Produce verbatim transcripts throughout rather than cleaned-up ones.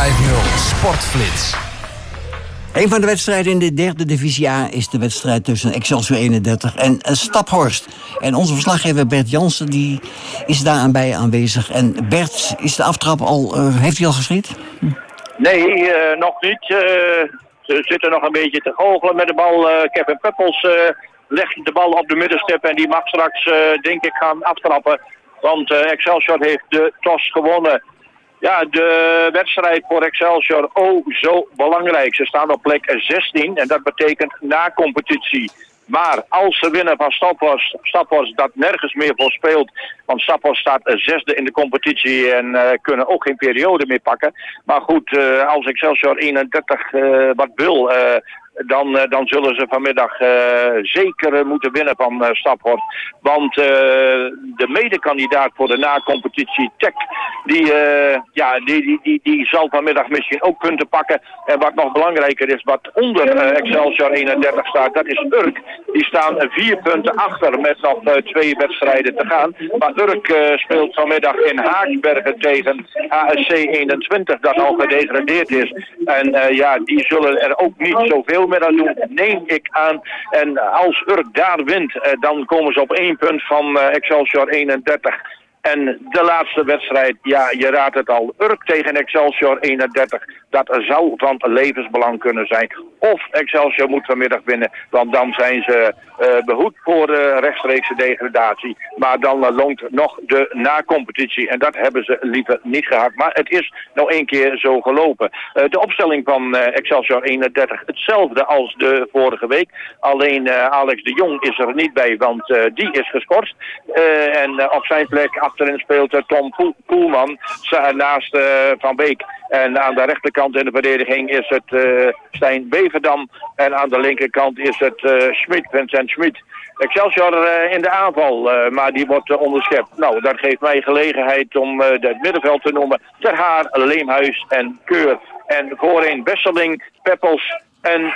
vijf nul Sportflits. Een van de wedstrijden in de derde divisie A is de wedstrijd tussen Excelsior eenendertig en Staphorst. En onze verslaggever Bert Jansen die is daar bij aanwezig. En Bert, is de aftrap al, uh, heeft hij al geschied? Hm. Nee, uh, nog niet. Uh, ze zitten nog een beetje te goochelen met de bal. Uh, Kevin Peppels uh, legt de bal op de middenstip en die mag straks, uh, denk ik, gaan aftrappen. Want uh, Excelsior heeft de tos gewonnen. Ja, de wedstrijd voor Excelsior, oh zo belangrijk. Ze staan op plek zestien en dat betekent na competitie. Maar als ze winnen van Staphorst, Staphorst dat nergens meer voor speelt. Want Staphorst staat zesde in de competitie en uh, kunnen ook geen periode meer pakken. Maar goed, uh, als Excelsior eenendertig uh, wat wil... Uh, Dan, uh, dan zullen ze vanmiddag uh, zeker uh, moeten winnen van uh, Staphorst. Want uh, de medekandidaat voor de na-competitie, Tech, die, uh, ja, die, die, die, die zal vanmiddag misschien ook punten pakken. En wat nog belangrijker is, wat onder uh, Excelsior eenendertig staat, dat is Urk. Die staan vier punten achter met nog uh, twee wedstrijden te gaan. Maar Urk uh, speelt vanmiddag in Haaksbergen tegen A S C eenentwintig, dat al gedegradeerd is. En uh, ja, die zullen er ook niet zoveel meer aan doen, neem ik aan. En als Urk daar wint, uh, dan komen ze op één punt van uh, Excelsior eenendertig. En de laatste wedstrijd, ja, je raadt het al, Urk tegen Excelsior eenendertig. Dat zou van levensbelang kunnen zijn. Of Excelsior moet vanmiddag winnen, want dan zijn ze uh, behoed voor uh, rechtstreekse degradatie. Maar dan uh, loont nog de na-competitie en dat hebben ze liever niet gehad. Maar het is nou één keer zo gelopen. Uh, de opstelling van uh, Excelsior eenendertig hetzelfde als de vorige week. Alleen uh, Alex de Jong is er niet bij, want uh, die is geschorst. Uh, en uh, op zijn plek achterin speelt uh, Tom Poelman naast uh, Van Beek. En aan de rechterkant in de verdediging is het uh, Stijn Beverdam. En aan de linkerkant is het uh, Schmid, Vincent Schmid. Excelsior uh, in de aanval, uh, maar die wordt uh, onderschept. Nou, dat geeft mij gelegenheid om uh, het middenveld te noemen. Ter Haar, Leemhuis en Keur. En voorin Besseling, Peppels en...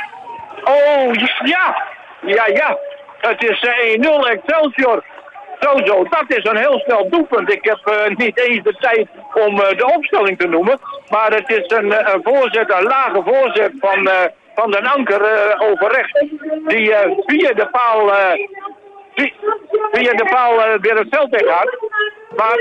Oh, ja! Ja, ja! Het is uh, één nul Excelsior. Zo, zo, dat is een heel snel doelpunt. Ik heb uh, niet eens de tijd om uh, de opstelling te noemen. Maar het is een, een voorzet, een lage voorzet van, uh, van den Anker uh, over rechts. Die uh, via de paal, uh, via, via de paal uh, weer het veld in gaat. Maar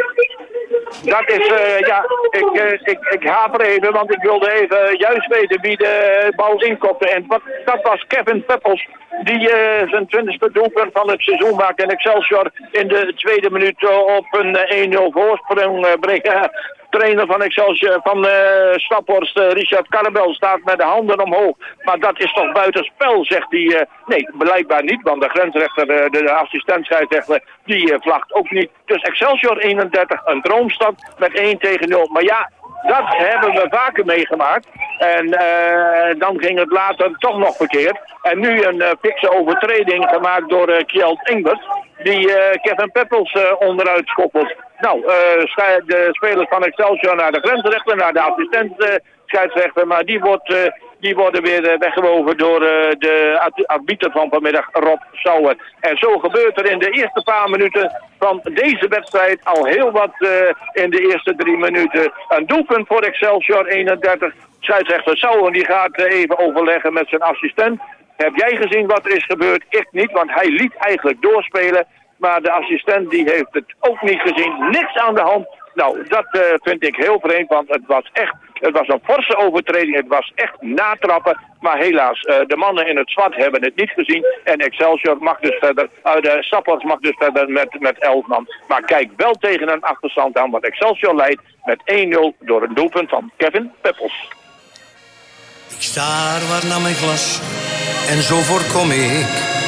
dat is, uh, ja, ik, uh, ik, ik haper even, want ik wilde even juist weten wie de bal inkopte. En wat, dat was Kevin Peppels, die uh, zijn twintigste doelpunt van het seizoen maakt. En Excelsior in de tweede minuut uh, op een uh, één nul voorsprong uh, brengt. Trainer van Excelsior, van uh, Staphorst, uh, Richard Karabel, staat met de handen omhoog. Maar dat is toch buitenspel, zegt hij. Uh, nee, blijkbaar niet, want de grensrechter, uh, de, de assistent-scheidsrechter, die uh, vlagt ook niet. Dus Excelsior eenendertig, een droomstad met één tegen nul. Maar ja, dat hebben we vaker meegemaakt. En uh, dan ging het later toch nog verkeerd. En nu een uh, fikse overtreding gemaakt door uh, Kjeld Engbert, die uh, Kevin Peppels uh, onderuit schoppelt. Nou, uh, de spelers van Excelsior naar de grensrechter, naar de assistent uh, scheidsrechter, maar die, wordt, uh, die worden weer uh, weggewoven door uh, de arbiter van vanmiddag, Rob Sauer. En zo gebeurt er in de eerste paar minuten van deze wedstrijd al heel wat uh, in de eerste drie minuten. Een doelpunt voor Excelsior eenendertig. Scheidsrechter Sauer die gaat uh, even overleggen met zijn assistent. Heb jij gezien wat er is gebeurd? Ik niet, want hij liet eigenlijk doorspelen. Maar de assistent die heeft het ook niet gezien. Niks aan de hand. Nou, dat uh, vind ik heel vreemd, want het was echt, het was een forse overtreding. Het was echt natrappen. Maar helaas, uh, de mannen in het zwart hebben het niet gezien. En Excelsior mag dus verder, uh, de Staphorst mag dus verder met, met elf man. Maar kijk wel tegen een achterstand aan, want Excelsior leidt met één nul door een doelpunt van Kevin Peppels. Ik sta waar naar mijn glas en zo voorkom ik